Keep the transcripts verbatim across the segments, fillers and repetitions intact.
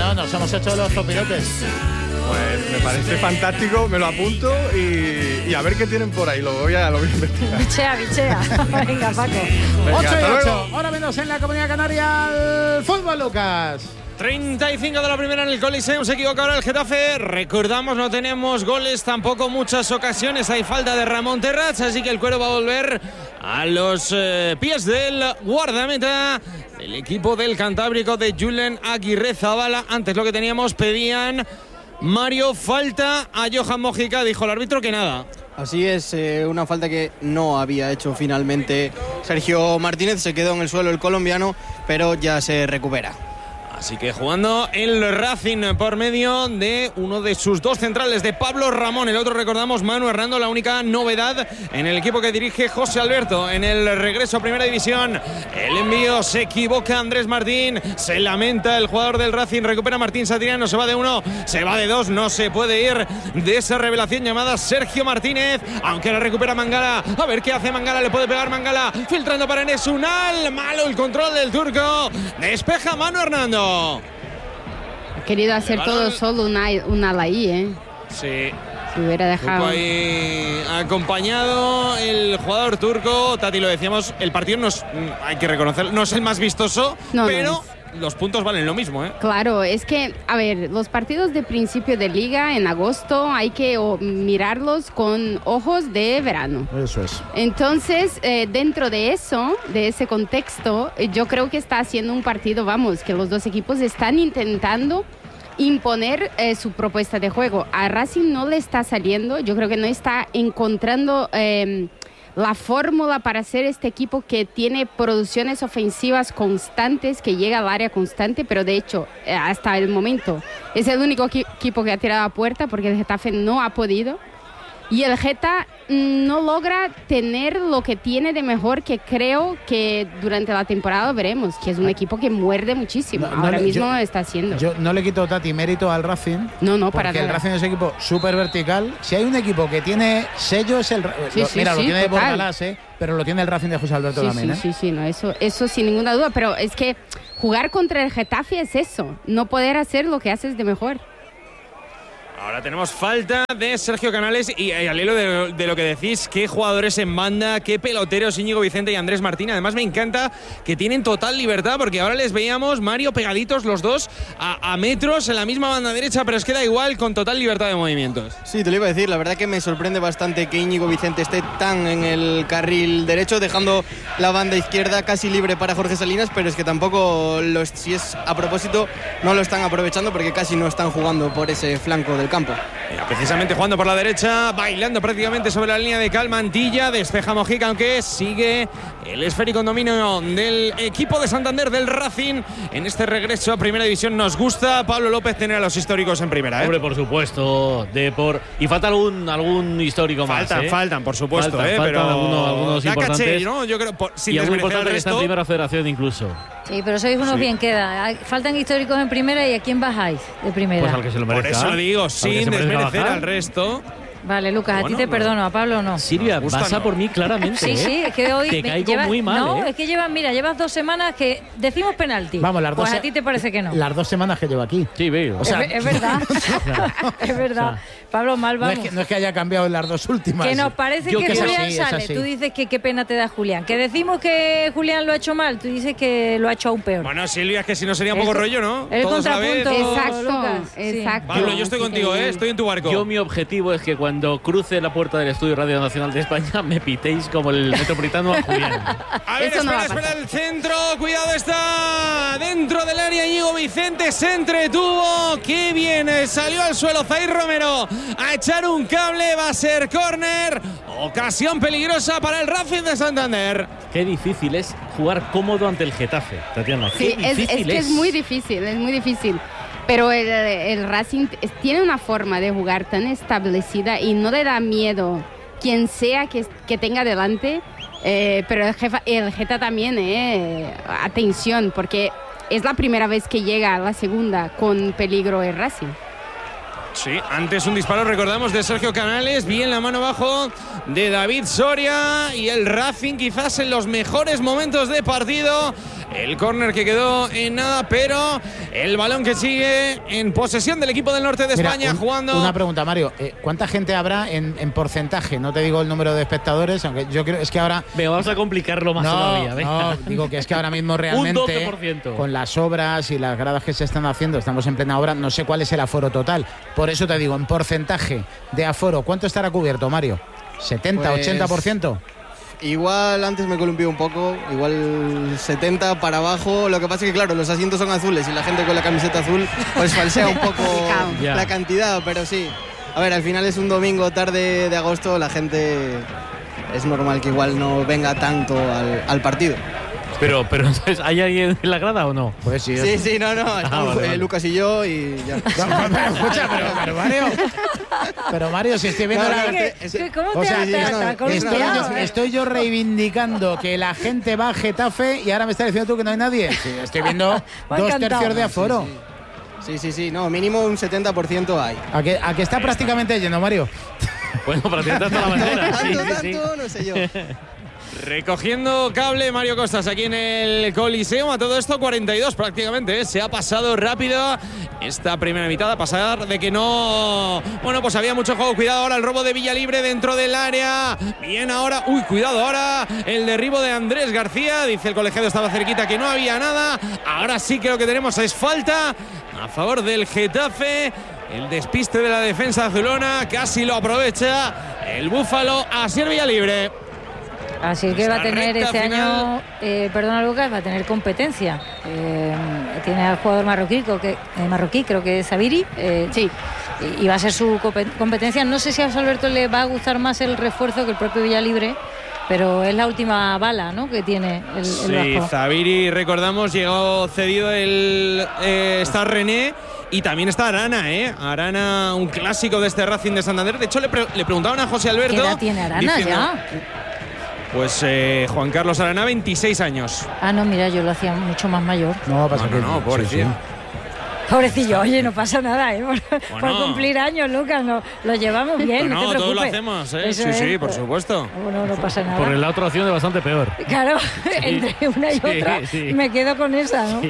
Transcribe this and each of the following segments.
no, nos hemos hecho los zopirotes. Pues me parece fantástico, me lo apunto y, y a ver qué tienen por ahí, lo voy a, lo voy a investigar. Bichea, bichea. Venga, Paco. Venga, ocho y hasta ocho, luego. ahora menos en la Comunidad Canaria, el fútbol, Lucas. treinta y cinco de la primera en el Coliseum, se equivoca ahora el Getafe. Recordamos, no tenemos goles, tampoco muchas ocasiones. Hay falta de Ramón Terrats, así que el Cuero va a volver a los eh, pies del guardameta del equipo del Cantábrico de Julen Aguirre Zabala. Antes lo que teníamos, pedían Mario falta a Johan Mojica, dijo el árbitro que nada. Así es, eh, una falta que no había hecho finalmente Sergio Martínez. Se quedó en el suelo el colombiano, pero ya se recupera. Así que jugando el Racing por medio de uno de sus dos centrales, de Pablo Ramón. El otro, recordamos, Manu Hernando, la única novedad en el equipo que dirige José Alberto. En el regreso a Primera División, el envío, se equivoca Andrés Martín. Se lamenta el jugador del Racing. Recupera Martín Satriano, se va de uno, se va de dos. No se puede ir de esa revelación llamada Sergio Martínez. Aunque la recupera Mangala. A ver qué hace Mangala, le puede pegar Mangala. Filtrando para Enes Unal. Malo el control del turco. Despeja Manu Hernando. Ha querido hacer todo solo una, una ala ahí, ¿eh? Sí. Si hubiera dejado. Ahí acompañado el jugador turco. Tati, lo decíamos, el partido no es, hay que reconocer, no es el más vistoso, no, pero no los puntos valen lo mismo, ¿eh? Claro, es que, a ver, los partidos de principio de liga en agosto hay que oh, mirarlos con ojos de verano. Eso es. Entonces, eh, dentro de eso, de ese contexto, eh, yo creo que está haciendo un partido, vamos, que los dos equipos están intentando imponer eh, su propuesta de juego. A Racing no le está saliendo, yo creo que no está encontrando Eh, la fórmula para ser este equipo que tiene producciones ofensivas constantes, que llega al área constante, pero de hecho, hasta el momento, es el único equipo que ha tirado a puerta porque el Getafe no ha podido. Y el Geta no logra tener lo que tiene de mejor, que creo que durante la temporada veremos, que es un equipo que muerde muchísimo. No, Ahora no, mismo yo, lo está haciendo. Yo no le quito, Tati, mérito al Racing. No, no, para porque nada. el Racing es un equipo súper vertical. Si hay un equipo que tiene sello, es el sí, lo, sí, Mira, sí, lo tiene de total. Bordalás, ¿eh? Pero lo tiene el Racing de José Alberto sí, también, sí, ¿eh? sí, sí, no, eso, eso sin ninguna duda. Pero es que jugar contra el Getafe es eso, no poder hacer lo que haces de mejor. Ahora tenemos falta de Sergio Canales y, y al hilo de, de lo que decís, qué jugadores en banda, qué peloteros, Íñigo Vicente y Andrés Martín. Además me encanta que tienen total libertad, porque ahora les veíamos, Mario, pegaditos los dos a, a metros en la misma banda derecha, pero es que da igual, con total libertad de movimientos. Sí, te lo iba a decir, la verdad que me sorprende bastante que Íñigo Vicente esté tan en el carril derecho, dejando la banda izquierda casi libre para Jorge Salinas, pero es que tampoco, los, si es a propósito, no lo están aprovechando porque casi no están jugando por ese flanco del campo. Mira, precisamente jugando por la derecha, bailando prácticamente sobre la línea de cal, Mantilla, despeja Mojica, aunque sigue el esférico en dominio del equipo de Santander, del Racing. En este regreso a Primera División nos gusta, Pablo López, tener a los históricos en Primera, ¿eh? Hombre, por supuesto, de por y falta algún algún histórico faltan, más, ¿eh? Faltan, por supuesto, faltan, ¿eh? faltan pero algunos, algunos da importantes, caché, ¿no? Yo creo, por, sin y algo desmerecer importante al que está en resto. Primera Federación incluso. Sí, pero sois unos Sí. bien queda. Faltan históricos en Primera, ¿y a quién bajáis de Primera? Pues al que se lo merezca. Por eso digo, sin desmerecer bajar. al resto. Vale, Lucas, Bueno, a ti te no. perdono, a Pablo no. Silvia, gusta, pasa no. por mí claramente. Sí, ¿eh? sí, es que hoy Te me- caigo llevas- muy mal, No, ¿eh? es que llevas, mira, llevas dos semanas que decimos penalti. Vamos, las pues dos a ti te parece que no. Las dos semanas que llevo aquí. Sí, veo. O sea, es, es verdad. es verdad. O sea, Pablo, mal No vamos. es, que, no es que haya cambiado en las dos últimas. Que nos parece Yo que que es Julián así, es sale. así. Tú dices que qué pena te da Julián. Que decimos que Julián lo ha hecho mal. Tú dices que lo ha hecho aún peor. Bueno, Silvia, es que si no sería un El poco co- rollo, ¿no? el Todos a la vez, contrapunto. todos- Exacto, Lucas, sí. exacto. Pablo, yo estoy Así contigo, que- ¿eh? Estoy en tu barco. Yo mi objetivo es que cuando cruce la puerta del Estudio Radio Nacional de España me pitéis como el metropolitano a Julián. A ver, Eso no espera, va a espera pasar. el centro. Cuidado, está dentro del área. Íñigo Vicente se entretuvo. Qué bien, eh, salió al suelo Zair Romero a echar un cable. Va a ser córner. Ocasión peligrosa para el Racing de Santander. Qué difícil es jugar cómodo ante el Getafe, Tatiana. Sí, Qué es, es difícil que es muy difícil, es muy difícil. Pero el, el Racing es- tiene una forma de jugar tan establecida y no le da miedo quien sea que, que tenga delante. Eh, pero el, jefa, el Geta también, eh, atención, porque es la primera vez que llega a la segunda con peligro el Racing. Sí, antes un disparo, recordamos, de Sergio Canales, bien la mano abajo de David Soria, y el Racing quizás en los mejores momentos de partido el córner que quedó en nada, pero el balón que sigue en posesión del equipo del norte de Mira, España un- jugando. Una pregunta, Mario. Eh, ¿Cuánta gente habrá en, en porcentaje? No te digo el número de espectadores, aunque yo creo es que ahora. Venga, vamos a complicarlo más no, todavía. Venga. no, digo que es que ahora mismo realmente Un doce por ciento. con las obras y las gradas que se están haciendo, estamos en plena obra, no sé cuál es el aforo total. Por eso te digo, en porcentaje de aforo, ¿cuánto estará cubierto, Mario? ¿setenta, Pues- ochenta por ciento? Igual antes me columpié un poco, igual setenta para abajo. Lo que pasa es que, claro, los asientos son azules y la gente con la camiseta azul pues falsea un poco Ya. la cantidad, pero sí. A ver, al final es un domingo tarde de agosto, la gente es normal que igual no venga tanto al, al partido. Pero, pero entonces, ¿hay alguien en la grada o no? Pues sí. Sí, sí, no, no, estamos vale, eh, vale. Lucas y yo y ya. No, pero escucha, pero, pero Mario. Pero Mario, si estoy viendo No, la. no, ¿Qué- es- qué- ¿Cómo o te sea, has sí, no, no, columpiado, Estoy yo, eh? estoy yo reivindicando que la gente va a Getafe y ahora me estás diciendo tú que no hay nadie. Sí, estoy viendo Me ha dos encantado. tercios de aforo. Sí, sí, sí, no, mínimo un setenta por ciento hay. ¿A que, a que está prácticamente lleno, Mario? Bueno, para ti hasta la bandera. Sí, Tanto, sí, sí. tanto, no sé yo. Recogiendo cable Mario Costas aquí en el Coliseo. A todo esto cuarenta y dos prácticamente, ¿eh? Se ha pasado rápido esta primera mitad, a pasar de que no... Bueno, pues había mucho juego. Cuidado ahora el robo de Villalibre dentro del área. Bien ahora... Uy, cuidado ahora el derribo de Andrés García. Dice el colegiado, estaba cerquita, que no había nada. Ahora sí que lo que tenemos es falta a favor del Getafe. El despiste de la defensa azulona casi lo aprovecha el Búfalo. Así el Villalibre. Así que va a Esta tener recta este final. año, eh, perdona Lucas, va a tener competencia. Eh, tiene al jugador marroquí, creo que, eh, marroquí, creo que es Sabiri. eh, Sí. y, y va a ser su compe- competencia. No sé si a José Alberto le va a gustar más el refuerzo que el propio Villalibre, pero es la última bala, ¿no?, que tiene el, el Sí, vasco. Zabiri, recordamos, llegó cedido el eh, está René y también está Arana, ¿eh? Arana, un clásico de este Racing de Santander. De hecho, le, pre- le preguntaban a José Alberto. ¿Qué edad tiene Arana diciendo, ya? Pues eh, Juan Carlos Arana, veintiséis años. Ah, no, mira, yo lo hacía mucho más mayor. No, pasa No, que no, no, pobrecillo. sí, sí. Pobrecillo, oye, no pasa nada, ¿eh? Por, por Bueno. cumplir años, Lucas, no, lo llevamos bien, no, no, te todos lo preocupes. hacemos, ¿eh? Eso Sí, es, sí, por pues, supuesto. Bueno, no pasa nada. Por la otra opción de bastante peor. Claro, entre una y Sí, otra sí. me quedo con esa, ¿no?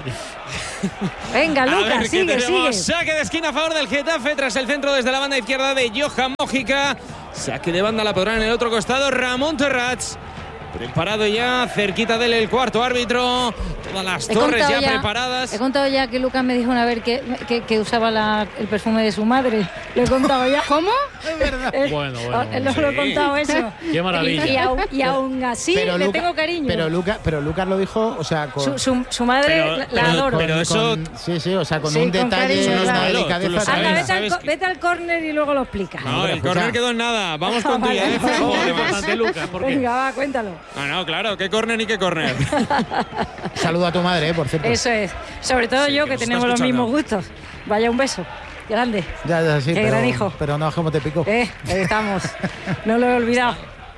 Venga, A ver, Lucas, ¿qué sigue, tenemos? sigue. Saque de esquina a favor del Getafe tras el centro desde la banda izquierda de Johan Mójica. Saque de banda la podrá en el otro costado Ramón Terrats. Preparado ya, cerquita del el cuarto árbitro. Todas las He torres contado ya, preparadas. He contado ya que Lucas me dijo una vez que, que, que usaba la- el perfume de su madre. Lo he contado ya. ¿Cómo? Es verdad. Bueno, bueno, Él bueno. no lo he Sí. contado eso. Qué maravilla. Y, y aún, y aún así le Luca- tengo cariño. Pero, Luca, pero Lucas lo dijo, o sea, con, su, su, su madre Pero- la, la pero- adoro. pero eso- con- sí, sí, o sea, con Sí, un con detalle, cariño, una claro. delicadeza. Tú lo Anda, sabes, vete, al, sabes co- que- vete al córner y luego lo explicas. No, el escucha. córner quedó en nada. Vamos con tu Vale. idea. por favor, Oh, además. importante, Lucas, ¿por qué? Venga, va, cuéntalo. Ah, no, claro, qué córner ni qué córner. Saludo a tu madre, eh, por cierto. Eso es. Sobre todo Sí, yo, que que nos está tenemos los escuchando. mismos gustos. Vaya, un beso. Grande. Ya, ya, sí, Qué pero, gran hijo. pero no, como te pico. Eh, ahí estamos. No lo he olvidado.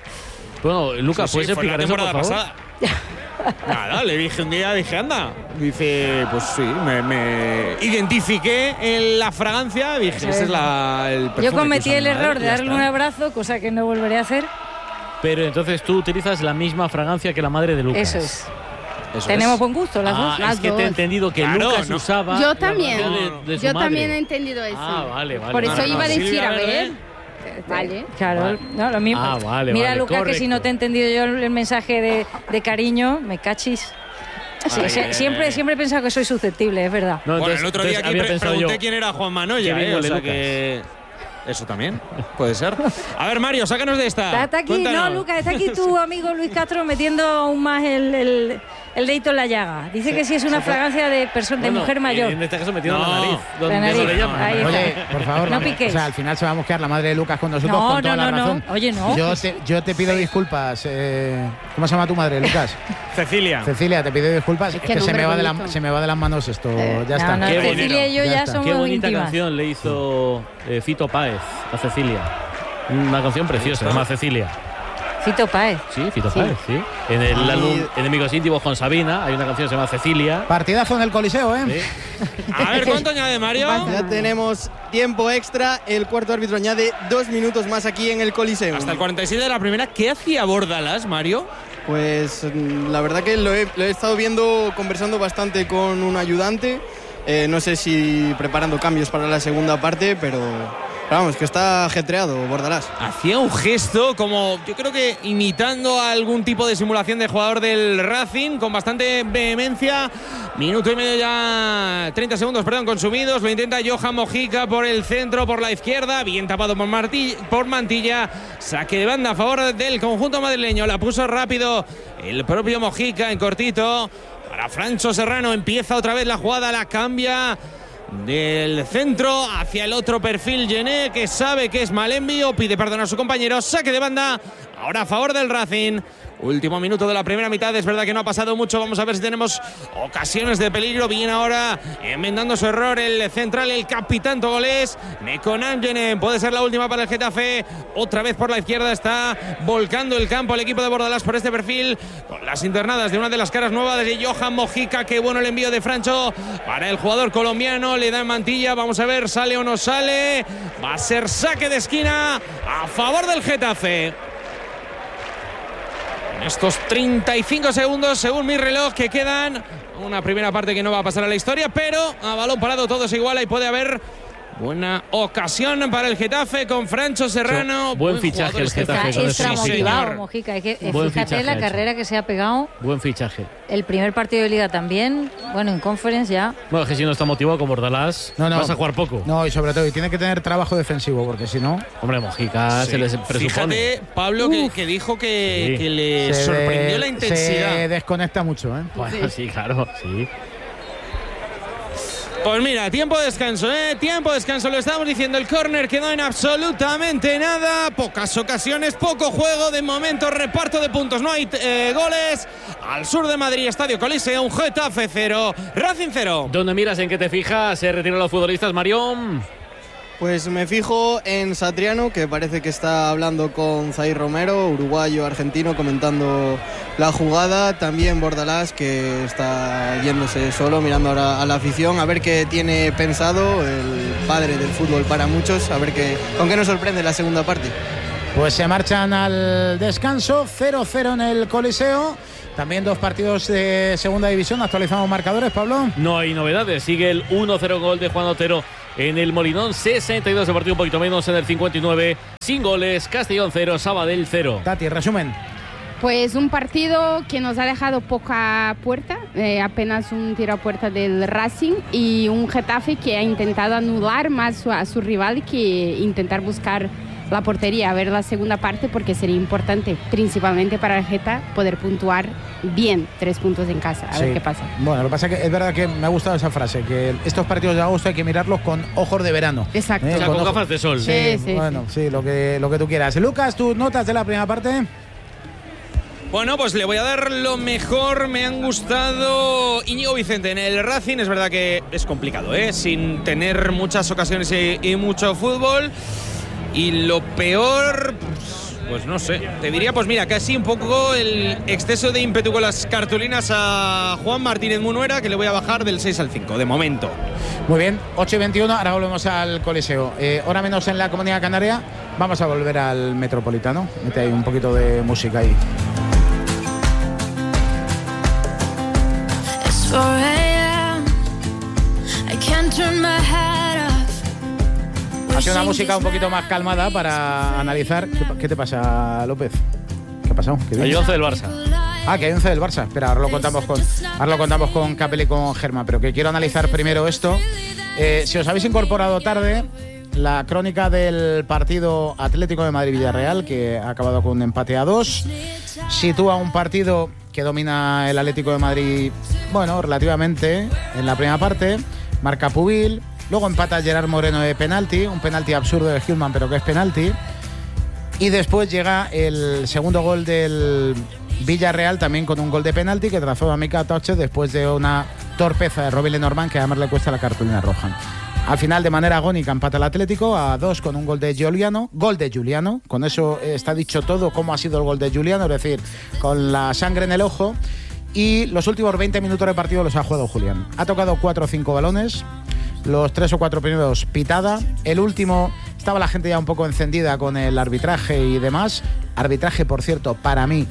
Bueno, Lucas, Sí, sí, ¿puedes fue la explicar eso, por temporada favor? pasada. Nada, le dije un día, dije, anda. Dice, pues sí, me, me identifiqué en la fragancia. Dije, Eso ese es. es la, el perfume Yo que cometí usa el mi madre, error de ya darle está. un abrazo, cosa que no volveré a hacer. Pero entonces tú utilizas la misma fragancia que la madre de Lucas. Eso es. Eso Tenemos es. buen gusto, las Ah, dos. es Las que te he dos. entendido que Claro, Lucas no. usaba. Yo la también. fragancia de- de su Yo madre. también he entendido eso. Ah, vale, vale. Por vale, eso vale. iba a decir, Silvia a ver. Verde. Vale. Claro, Vale. no, lo mismo. Ah, vale, Mira, vale, Lucas, que si correcto. no te he entendido yo el mensaje de, de cariño, me cachis. Sí, Ay, sí, ay, siempre, ay. siempre he pensado que soy susceptible, es verdad. No, Bueno, entonces- el otro día entonces aquí había pre- pensado pregunté yo, quién era Juan Manoya, Qué bien eh, o huele sea Lucas. que eso también puede ser. A ver, Mario, sácanos de esta. Está, está aquí, Cuéntanos. no, Lucas, está aquí tu amigo Luis Castro metiendo aún más el, el, el dedito en la llaga. Dice que sí es una fragancia de persona, de Bueno, mujer mayor. En este caso metiendo No. la nariz. Donde La nariz. no le llaman. Ahí está. Oye, por favor, No vamos- piquéis. o sea, al final se va a mosquear la madre de Lucas con nosotros No, con toda no, la no, no. razón. Oye, no. Yo te, yo te pido disculpas. eh, ¿Cómo se llama tu madre, Lucas? Cecilia. Cecilia, te pido disculpas. Es Es que que se nombre me, va de la- bonito. se me va de las manos esto. Eh, ya no, está. no, Qué Cecilia y yo bonito. ya, Ya está. somos Qué bonita íntimas. canción le hizo eh, Fito Páez a Cecilia. Una canción preciosa, se llama Cecilia. Fito Páez. Sí, Fito Sí. Páez, sí. En el Y- álbum Enemigos íntimos con Sabina hay una canción que se llama Cecilia. Partidazo en el Coliseo, ¿eh? Sí. A ver, ¿cuánto añade Mario? Ya tenemos tiempo extra. El cuarto árbitro añade dos minutos más aquí en el Coliseo. Hasta el cuarenta y siete de la primera. ¿Qué hacía Bordalas, Mario? Pues la verdad que lo he, lo he estado viendo, conversando bastante con un ayudante. Eh, no sé si preparando cambios para la segunda parte, pero, pero vamos, que está ajetreado Bordalás. Hacía un gesto como, yo creo que imitando algún tipo de simulación de jugador del Racing, con bastante vehemencia. Minuto y medio ya, treinta segundos, perdón, consumidos. Lo intenta Johan Mojica por el centro, por la izquierda. Bien tapado por, Martí, por Mantilla. Saque de banda a favor del conjunto madrileño. La puso rápido el propio Mojica en cortito. Para Francho Serrano, empieza otra vez la jugada, la cambia del centro hacia el otro perfil. Gené, que sabe que es mal envío, pide perdón a su compañero. Saque de banda, ahora a favor del Racing. Último minuto de la primera mitad, es verdad que no ha pasado mucho. Vamos a ver si tenemos ocasiones de peligro. Bien ahora, enmendando su error el central, el capitán togolés, Mekonan. Puede ser la última para el Getafe. Otra vez por la izquierda está volcando el campo el equipo de Bordalás por este perfil, con las internadas de una de las caras nuevas de Johan Mojica. Qué bueno el envío de Francho para el jugador colombiano. Le da en Mantilla, vamos a ver, sale o no sale. Va a ser saque de esquina a favor del Getafe. Estos treinta y cinco segundos, según mi reloj, que quedan. Una primera parte que no va a pasar a la historia, pero a balón parado todo se iguala y puede haber buena ocasión para el Getafe con Francho Serrano. Buen, buen fichaje el Getafe. Está extra motivado, Mojica. Hay que, buen fíjate la carrera que se ha pegado. Buen fichaje. El primer partido de Liga también. Bueno, en Conference ya. Bueno, es que si no está motivado con Bordalás, no, no, vas a jugar poco. No, y sobre todo, y tiene que tener trabajo defensivo, porque si no... Hombre, Mojica sí. se les presupone. Fíjate, Pablo, que, que dijo que, sí. que le se sorprendió de, la intensidad. Se desconecta mucho, ¿eh? Bueno, sí, claro, sí. Pues mira, tiempo de descanso, ¿eh? Tiempo de descanso, lo estamos diciendo. El córner quedó en absolutamente nada. Pocas ocasiones, poco juego. De momento, reparto de puntos. No hay eh, goles. Al sur de Madrid, Estadio Coliseum, Getafe cero, Racing cero. ¿Dónde miras? ¿En qué te fijas? ¿Se retiran los futbolistas, Marión? Pues me fijo en Satriano, que parece que está hablando con Zair Romero, uruguayo, argentino, comentando la jugada. También Bordalás, que está yéndose solo, mirando ahora a la afición, a ver qué tiene pensado el padre del fútbol para muchos, a ver qué, con qué nos sorprende la segunda parte. Pues se marchan al descanso, cero cero en el Coliseo. También dos partidos de segunda división. Actualizamos marcadores, Pablo. No hay novedades, sigue el uno cero gol de Juan Otero en el Molinón, sesenta y dos de partido, un poquito menos en el cincuenta y nueve, sin goles. Castellón cero, Sabadell cero. Tati, resumen. Pues un partido que nos ha dejado poca puerta, eh, apenas un tiro a puerta del Racing, y un Getafe que ha intentado anular más su, a su rival que intentar buscar la portería. A ver la segunda parte, porque sería importante, principalmente para el Geta, poder puntuar bien tres puntos en casa. A sí. ver qué pasa. Bueno, lo que pasa es que es verdad que me ha gustado esa frase, que estos partidos de agosto hay que mirarlos con ojos de verano. Exacto. ¿Eh? O sea, con, con gafas de sol. Sí, sí, sí bueno, sí. sí, lo que, lo que tú quieras. Lucas, tus notas de la primera parte. Bueno, pues le voy a dar lo mejor. Me han gustado Íñigo Vicente en el Racing. Es verdad que es complicado, ¿eh? Sin tener muchas ocasiones y, y mucho fútbol. Y lo peor, pues, pues no sé, te diría, pues mira, casi un poco el exceso de ímpetu con las cartulinas a Juan Martínez Munuera, que le voy a bajar del seis al cinco, de momento. Muy bien, ocho y veintiuno, ahora volvemos al Coliseo. Eh, hora menos en la Comunidad Canaria, vamos a volver al Metropolitano. Mete ahí un poquito de música ahí. Ha sido una música un poquito más calmada para analizar. ¿Qué, qué te pasa, López? ¿Qué ha pasado? ¿Qué hay once del Barça. Ah, que hay once del Barça. Espera, ahora lo contamos con, ahora lo contamos con Capel y con Germán, pero que quiero analizar primero esto. Eh, si os habéis incorporado tarde, la crónica del partido Atlético de Madrid-Villarreal, que ha acabado con un empate a dos, sitúa un partido que domina el Atlético de Madrid, bueno, relativamente, en la primera parte. Marca Pubil. Luego empata Gerard Moreno de penalti, un penalti absurdo de Hillman, pero que es penalti. Y después llega el segundo gol del Villarreal, también con un gol de penalti que trazó a Mika Toche después de una torpeza de Robin Lenormand, que además le cuesta la cartulina roja. Al final, de manera agónica, empata el Atlético a dos con un gol de Giuliano. Gol de Giuliano. Con eso está dicho todo cómo ha sido el gol de Giuliano, es decir, con la sangre en el ojo. Y los últimos veinte minutos de partido los ha jugado Julián. Ha tocado cuatro o cinco balones. Los tres o cuatro primeros pitada. El último, estaba la gente ya un poco encendida con el arbitraje y demás. Arbitraje, por cierto, para mí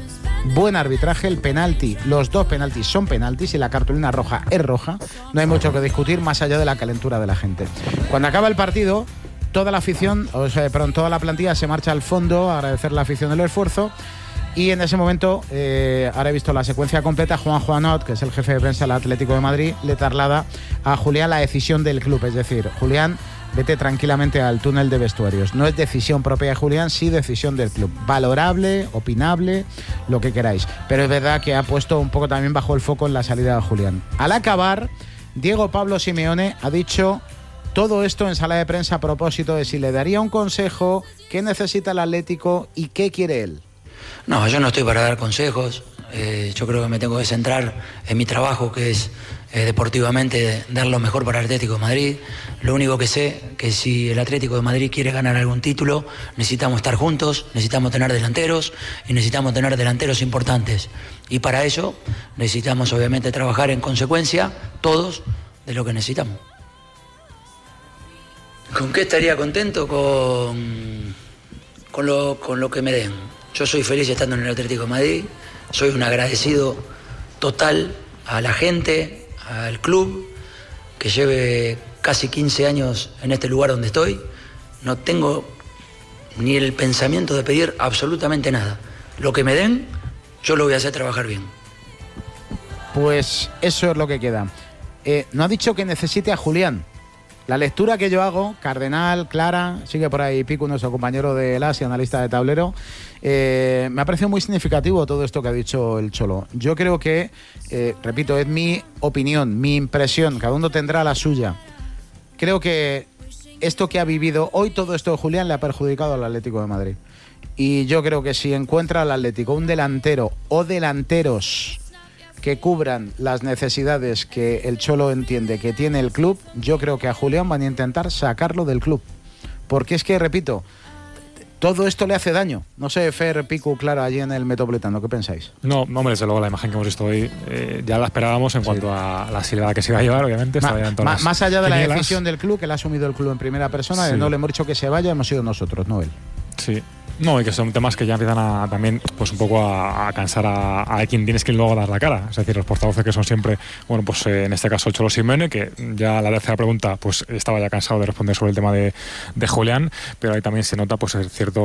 buen arbitraje, el penalti, los dos penaltis son penaltis y la cartulina roja es roja. No hay mucho que discutir más allá de la calentura de la gente. Cuando acaba el partido, toda la afición, o sea, perdón, toda la plantilla se marcha al fondo a agradecer la afición del esfuerzo. Y en ese momento, eh, ahora he visto la secuencia completa, Juan Juanot, que es el jefe de prensa del Atlético de Madrid, le traslada a Julián la decisión del club. Es decir, Julián, vete tranquilamente al túnel de vestuarios. No es decisión propia de Julián, sí decisión del club. Valorable, opinable, lo que queráis. Pero es verdad que ha puesto un poco también bajo el foco en la salida de Julián. Al acabar, Diego Pablo Simeone ha dicho todo esto en sala de prensa a propósito de si le daría un consejo, qué necesita el Atlético y qué quiere él. No, yo no estoy para dar consejos. Eh, yo creo que me tengo que centrar en mi trabajo, que es eh, deportivamente dar lo mejor para el Atlético de Madrid. Lo único que sé que si el Atlético de Madrid quiere ganar algún título, necesitamos estar juntos, necesitamos tener delanteros y necesitamos tener delanteros importantes. Y para ello necesitamos obviamente trabajar en consecuencia todos de lo que necesitamos. ¿Con qué estaría contento? Con, con, lo, con lo que me den. Yo soy feliz estando en el Atlético de Madrid, soy un agradecido total a la gente, al club, que lleve casi quince años en este lugar donde estoy. No tengo ni el pensamiento de pedir absolutamente nada. Lo que me den, yo lo voy a hacer trabajar bien. Pues eso es lo que queda. Eh, no ha dicho que necesite a Julián. La lectura que yo hago, Cardenal, Clara, sigue por ahí Pico, nuestro compañero de Las y analista de tablero, eh, me ha parecido muy significativo todo esto que ha dicho el Cholo. Yo creo que, eh, repito, es mi opinión, mi impresión, cada uno tendrá la suya. Creo que esto que ha vivido hoy, todo esto de Julián, le ha perjudicado al Atlético de Madrid. Y yo creo que si encuentra al Atlético un delantero o delanteros que cubran las necesidades que el Cholo entiende que tiene el club, yo creo que a Julián van a intentar sacarlo del club. Porque es que, repito, todo esto le hace daño. No sé, Fer, Pico, Clara, allí en el Metropolitano, ¿qué pensáis? No, no, hombre, desde luego la imagen que hemos visto hoy eh, ya la esperábamos en sí. cuanto a la silbada que se iba a llevar, obviamente. Ma, en ma, más allá de quinielas. La decisión del club, que la ha asumido el club en primera persona, sí. no le hemos dicho que se vaya, hemos sido nosotros, no él. Sí. No, y que son temas que ya empiezan a también pues un poco a, a cansar a, a quien tienes que luego dar la cara. Es decir, los portavoces que son siempre, bueno, pues eh, en este caso el Cholo Simeone, que ya la tercera pregunta pues estaba ya cansado de responder sobre el tema de, de Julián, pero ahí también se nota pues el cierto